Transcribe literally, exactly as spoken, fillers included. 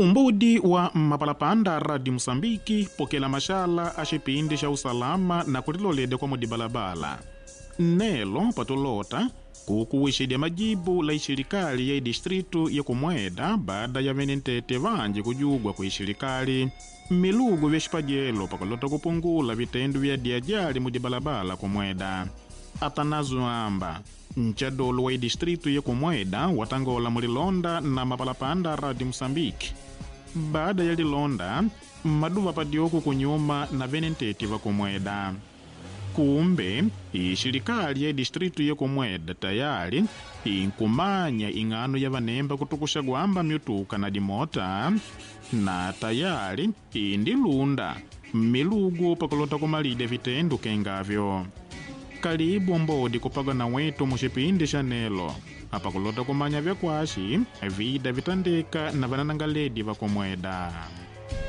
Umbudi wa mapalapanda radi Msambiki pokela mashala a xipindi xa usalama na kulilolede kwa mudibalabala. Nelo patolota kukuwixidya majibu la ixirikali ya distritu ya Kumweda baada ya venentete vanji kujugwa ku ixirikali. Milugu vya xipajelo pakulota kupungula vitendo vya diajali mudibalabala Kumweda. Atanazo amba nchadolo wa distritu ya Kumweda watangola mulilonda na mapalapanda radi Msambiki. Baada ya lilonda, maduva padioku kunyuma na venentete va Kumweda. Kumbe, ishirikali ya distritu ya Kumweda tayari inkumanya ingano ya vanemba kutukusha gwamba myutuka na dimota, na tayari indilunda milugu pakulota kumalide vitendo kengavyo. Karibu mbodi kupagana wetu mushipindi shanelo apa kulota kumanya vya kwashi vida vitandika na vananangaledi va Kumweda.